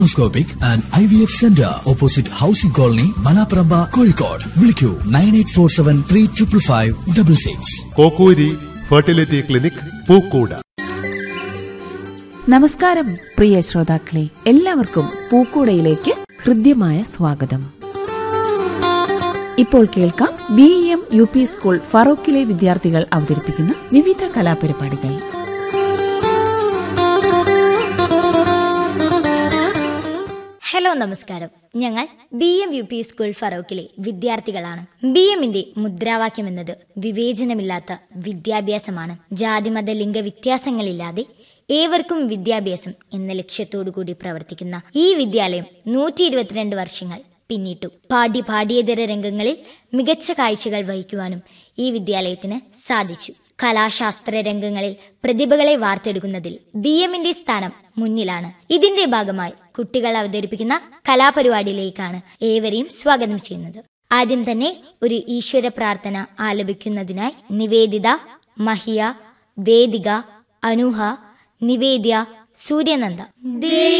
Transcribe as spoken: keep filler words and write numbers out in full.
Endoscopic and I V F Center opposite Housing Colony, Malapramba, Kozhikode. വിളിക്കൂ nine eight four seven three five five double six. Kokkoori fertility clinic, Pookode. നമസ്കാരം പ്രിയ ശ്രോതാക്കളെ, എല്ലാവർക്കും പൂക്കൂടയിലേക്ക് ഹൃദ്യമായ സ്വാഗതം. ഇപ്പോൾ കേൾക്കാം B M U P school ഫറോക്കിലെ വിദ്യാർത്ഥികൾ അവതരിപ്പിക്കുന്ന വിവിധ കലാപരിപാടികൾ. ഹലോ, നമസ്കാരം. ഞങ്ങൾ B M U P school ഫറോക്കിലെ വിദ്യാർത്ഥികളാണ്. ബി എമ്മിന്റെ മുദ്രാവാക്യം എന്നത് വിവേചനമില്ലാത്ത വിദ്യാഭ്യാസമാണ്. ജാതിമത ലിംഗ വ്യത്യാസങ്ങളില്ലാതെ ഏവർക്കും വിദ്യാഭ്യാസം എന്ന ലക്ഷ്യത്തോടു കൂടി പ്രവർത്തിക്കുന്ന ഈ വിദ്യാലയം നൂറ്റി ഇരുപത്തിരണ്ട് വർഷങ്ങൾ പിന്നിട്ടു. പാഠ്യ പാഠ്യേതര രംഗങ്ങളിൽ മികച്ച കാഴ്ചകൾ വഹിക്കുവാനും ഈ വിദ്യാലയത്തിന് സാധിച്ചു. കലാശാസ്ത്ര രംഗങ്ങളിൽ പ്രതിഭകളെ വാർത്തെടുക്കുന്നതിൽ ബി എമ്മിന്റെ സ്ഥാനം മുന്നിലാണ്. ഇതിന്റെ ഭാഗമായി കുട്ടികൾ അവതരിപ്പിക്കുന്ന കലാപരിപാടിയിലേക്കാണ് ഏവരെയും സ്വാഗതം ചെയ്യുന്നത്. ആദ്യം തന്നെ ഒരു ഈശ്വര പ്രാർത്ഥന ആലപിക്കുന്നതിനായി നിവേദിത, മഹിയ, വേദിക, അനുഹ, നിവേദ്യ, സൂര്യനന്ദ